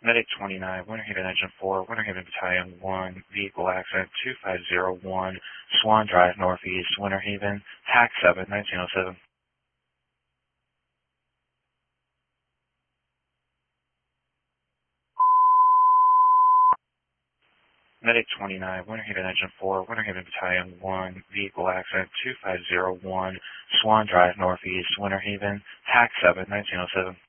Medic 29, Winter Haven Engine 4, Winter Haven Battalion 1, vehicle accident 2501, Swan Drive Northeast, Winter Haven, TAC 7, 1907. Medic 29, Winter Haven Engine 4, Winter Haven Battalion 1, vehicle accident 2501, Swan Drive Northeast, Winter Haven, TAC 7, 1907.